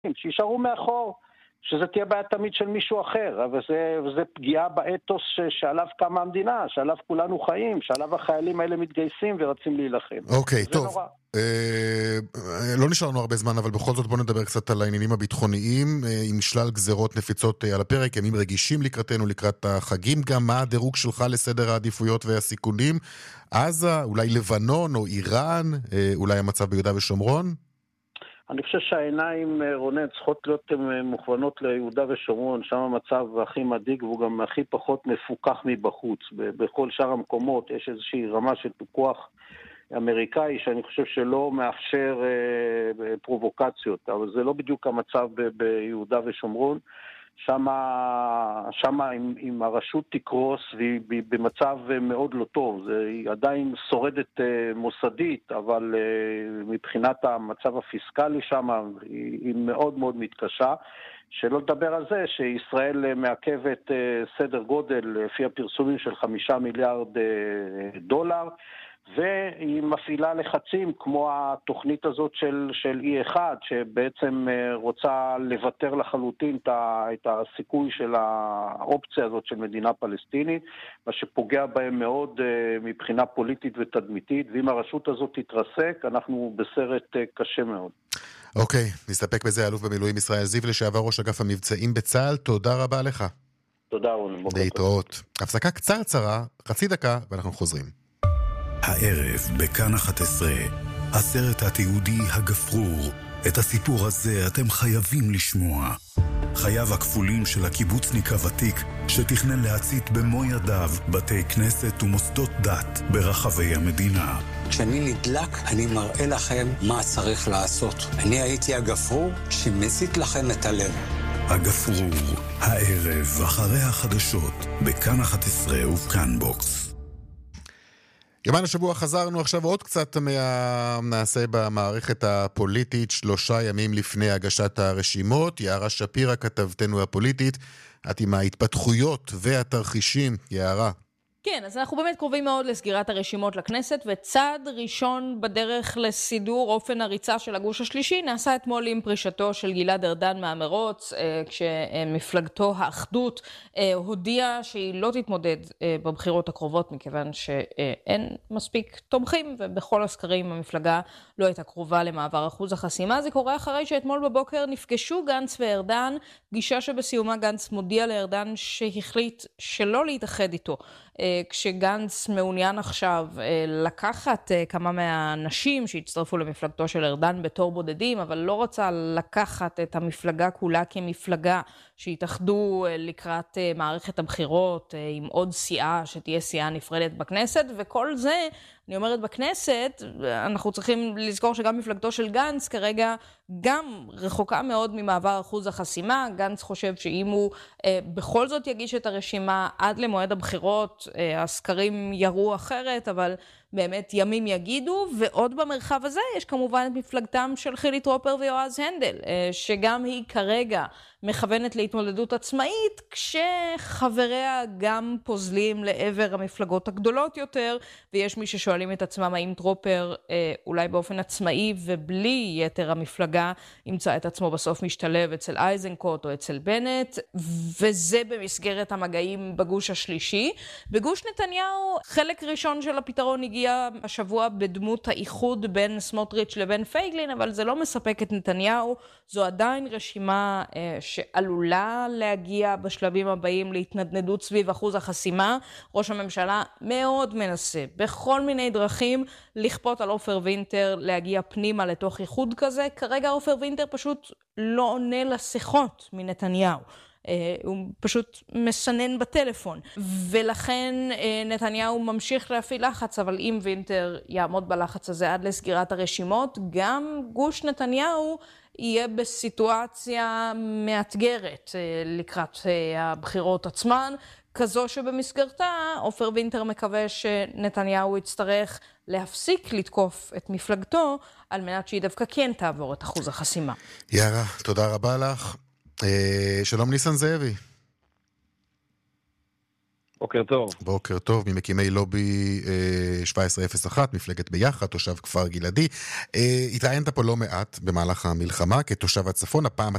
שישארו מאחור, שזה תהיה בעיה תמיד של מישהו אחר, וזה פגיעה באתוס שעליו קמה המדינה, שעליו כולנו חיים, שעליו החיילים האלה מתגייסים ורצים להילחם. אוקיי, טוב. לא נשארנו הרבה זמן, אבל בכל זאת בוא נדבר קצת על העניינים הביטחוניים, עם שלל גזרות נפיצות על הפרק, ימים רגישים לקראתנו, לקראת החגים גם. מה הדירוג שלך לסדר העדיפויות והסיכונים? עזה, אולי לבנון או איראן, אולי המצב ביהודה ושומרון? אני חושב שהעיניים, רונן, צריכות להיות מוכוונות ליהודה ושומרון, שם המצב הכי מדאיג והוא גם הכי פחות מפוקח מבחוץ. בכל שאר המקומות יש איזושהי רמה של פיקוח אמריקאי שאני חושב שלא מאפשר פרובוקציות, אבל זה לא בדיוק המצב ביהודה ושומרון. שמה אם הרשות תקרוס והיא במצב מאוד לא טוב, היא עדיין שורדת מוסדית, אבל מבחינת המצב הפיסקלי שמה היא מאוד מאוד מתקשה. שלא לדבר על זה שישראל מעכבת סדר גודל לפי הפרסומים של 5 מיליארד דולר, והיא מפעילה לחצים כמו התוכנית הזאת של E1 שבעצם רוצה לוותר לחלוטין את הסיכוי של האופציה הזאת של מדינה פלסטינית, מה שפוגע בהם מאוד מבחינה פוליטית ותדמיתית, ואם הרשות הזאת תתרסק אנחנו בסרט קשה מאוד. אוקיי, נסתפק בזה. אלוף במילואים ישראל זיו, לשעבר ראש אגף המבצעים בצה"ל, תודה רבה לך. תודה רון. להתראות. הפסקה קצרה, חצי דקה ואנחנו חוזרים. הערב בכאן 11, הסרט התיעודי הגפרור. את הסיפור הזה אתם חייבים לשמוע. חייו הכפולים של הקיבוצניק הוותיק שתכנן להצית במו ידיו בתי כנסת ומוסדות דת ברחבי המדינה. כשאני נדלק, אני מראה לכם מה צריך לעשות. אני הייתי הגפרור שמסית לכם את הלב. הגפרור, הערב אחרי החדשות בכאן 11 ובכאן בוקס. יומן השבוע חזרנו עכשיו עוד קצת מהנעשה במערכת הפוליטית, 3 ימים לפני הגשת הרשימות. יערה שפירא, כתבתנו הפוליטית, את עם ההתפתחויות והתרחישים, יערה. כן, אז אנחנו באמת קרובים מאוד לסגירת הרשימות לכנסת, וצעד ראשון בדרך לסידור אופן הריצה של הגוש השלישי נעשה אתמול עם פרישתו של גלעד ארדן מהמרוץ, כשמפלגתו האחדות הודיעה שהיא לא תתמודד בבחירות הקרובות, מכיוון שאין מספיק תומכים, ובכל הסקרים המפלגה לא הייתה קרובה למעבר אחוז החסימה. זה קורה אחרי שאתמול בבוקר נפגשו גנץ וארדן, פגישה שבסיומה גנץ מודיע לארדן שהחליט שלא להתאחד איתו, כשגנץ מעוניין עכשיו לקחת כמה מהאנשים שהצטרפו למפלגתו של ארדן בתור בודדים, אבל לא רצה לקחת את המפלגה כולה כמפלגה שהתאחדו לקראת מערכת הבחירות עם עוד סיעה שתהיה סיעה נפרדת בכנסת, וכל זה, אני אומרת בכנסת, אנחנו צריכים לזכור שגם מפלגתו של גנץ כרגע גם רחוקה מאוד ממעבר אחוז החסימה. גנץ חושב שאם הוא בכל זאת יגיש את הרשימה עד למועד הבחירות, הסקרים יראו אחרת, אבל באמת ימים יגידו. ועוד במרחב הזה יש כמובן את מפלגתם של חילי טרופר ויועז הנדל, שגם היא כרגע מכוונת להתמודדות עצמאית, כשחבריה גם פוזלים לעבר המפלגות הגדולות יותר, ויש מי ששואלים את עצמם האם טרופר אולי באופן עצמאי ובלי יתר המפלגה ימצא את עצמו בסוף משתלב אצל אייזנקוט או אצל בנט, וזה במסגרת המגעים בגוש השלישי. בגוש נתניהו חלק ראשון של הפתרון הגיע השבוע בדמות האיחוד בין סמוטריץ' לבין פייגלין, אבל זה לא מספק את נתניהו. זו עדיין רשימה שעלולה להגיע בשלבים הבאים להתנדנדות סביב אחוז החסימה. ראש הממשלה מאוד מנסה בכל מיני דרכים לכפות על עופר וינטר להגיע פנימה לתוך איחוד כזה. כרגע עופר וינטר פשוט לא עונה לשיחות מנתניהו. הוא פשוט מסנן בטלפון, ולכן נתניהו ממשיך להפעיל לחץ. אבל אם וינטר יעמוד בלחץ הזה עד לסגירת הרשימות, גם גוש נתניהו יהיה בסיטואציה מאתגרת לקראת הבחירות עצמן, כזו שבמסגרתה עופר וינטר מקווה שנתניהו יצטרך להפסיק לתקוף את מפלגתו על מנת שהיא דווקא כן תעבור את אחוז החסימה. יערה, תודה רבה לך. שלום ניסן זאבי. בוקר טוב. בוקר טוב, ממקימי לובי 1701, מפלגת ביחד, תושב כפר גלעדי. התראיינת פה לא מעט במהלך המלחמה כתושב הצפון, הפעם